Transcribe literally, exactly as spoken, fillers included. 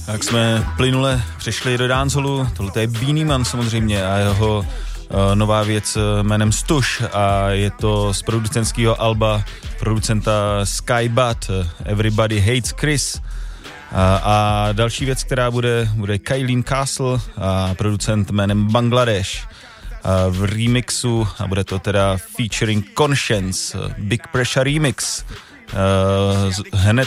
Tak jsme plynule přešli do danceholu, tohle je Beenie Man samozřejmě a jeho uh, nová věc jménem Stush a je to z producentského alba producenta Skybat, Everybody Hates Chris. A, a další věc, která bude, bude Kylene Castle a producent jménem Bangladesh a v remixu a bude to teda featuring Conscience, Big Pressure remix. Uh, hned